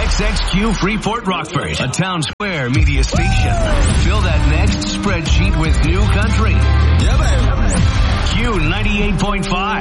XXQ Freeport Rockford, a Town Square media station. Fill that next spreadsheet with new country. Yeah, baby. Q 98.5.